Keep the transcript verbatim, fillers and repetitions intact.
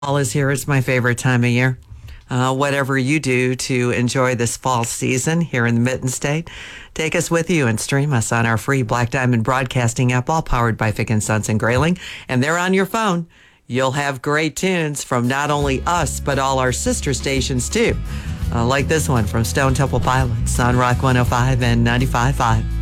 Fall is here. It's my favorite time of year. Uh, whatever you do to enjoy this fall season here in the Mitten State, take us with you and stream us on our free Black Diamond Broadcasting app, all powered by Fick and Sons and Grayling. And they're on your phone. You'll have great tunes from not only us, but all our sister stations, too. Uh, like this one from Stone Temple Pilots on Rock one oh five and ninety-five point five.